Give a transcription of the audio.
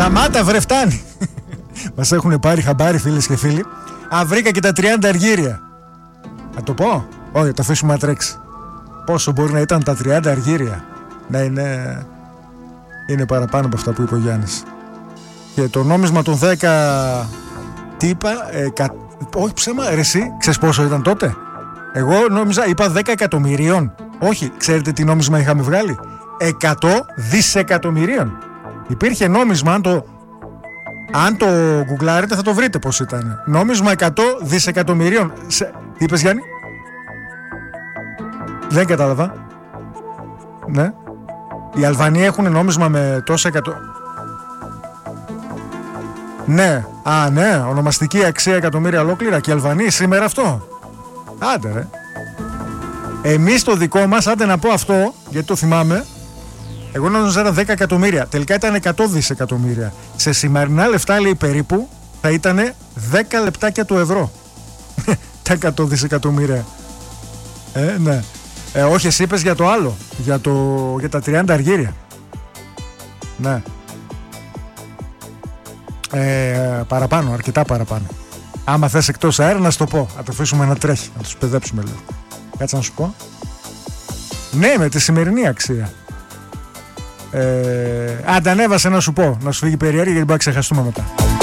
Σταμάτα βρε, φτάνει. Μας έχουν πάρει χαμπάρι φίλες και φίλοι. Βρήκα και τα 30 αργύρια. Να το πω? Όχι, το αφήσουμε να τρέξει. Πόσο μπορεί να ήταν τα 30 αργύρια? Ναι, είναι παραπάνω από αυτά που είπε ο Γιάννης. Και το νόμισμα των 10... Τι είπα? Όχι ψέμα, ρε εσύ, ξέρεις πόσο ήταν τότε? Εγώ νόμιζα, είπα 10 εκατομμυρίων. Όχι, ξέρετε τι νόμισμα είχαμε βγάλει? 100 δισεκατομμυρίων. Υπήρχε νόμισμα, αν το γκουγκλάρετε θα το βρείτε πως ήταν. Νόμισμα 100 δισεκατομμυρίων. Τι είπες, Γιάννη? Δεν κατάλαβα. Ναι. Οι Αλβανοί έχουν νόμισμα με τόσα Ναι, ναι, ονομαστική αξία εκατομμύρια ολόκληρα. Και οι Αλβανοί σήμερα αυτό. Άντε ρε. Εμείς το δικό μας, άντε να πω αυτό, γιατί το θυμάμαι. Εγώ νόμιζα ήταν 10 εκατομμύρια. Τελικά ήταν 100 δισεκατομμύρια. Σε σημερινά λεφτά, λέει, περίπου θα ήταν 10 λεπτάκια του ευρώ. Τα 100 δισεκατομμύρια. Ναι. Όχι, εσύ είπες για το άλλο. Για τα 30 αργύρια. Ναι. Παραπάνω, αρκετά παραπάνω. Άμα θες εκτός αέρα να σου το πω. Να το αφήσουμε να τρέχει, να τους παιδέψουμε λίγο. Κάτσε να σου πω. Ναι, με τη σημερινή αξία. Αντανέβασε να σου πω. Να σου φύγει περιέργεια γιατί μπορεί να ξεχαστούμε μετά.